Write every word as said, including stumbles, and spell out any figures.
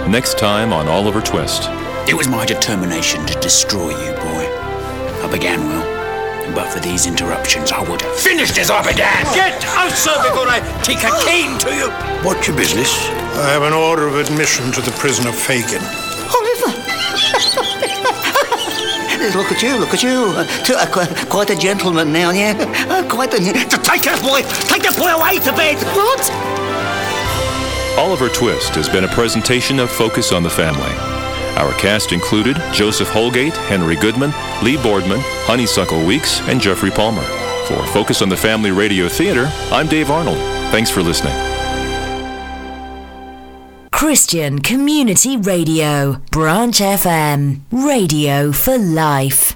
next time on Oliver Twist. It was my determination to destroy you, boy. I began well. But for these interruptions, I would have finished as I began. Get out, sir, before I take a cane to you. What's your business? I have an order of admission to the prison of Fagin. Oliver! Look at you, look at you. Uh, to, uh, qu- quite a gentleman now, yeah? Uh, quite a... To take that boy! Take that boy away to bed! What? Oliver Twist has been a presentation of Focus on the Family. Our cast included Joseph Holgate, Henry Goodman, Lee Boardman, Honeysuckle Weeks, and Jeffrey Palmer. For Focus on the Family Radio Theater, I'm Dave Arnold. Thanks for listening. Christian Community Radio, Branch F M, radio for life.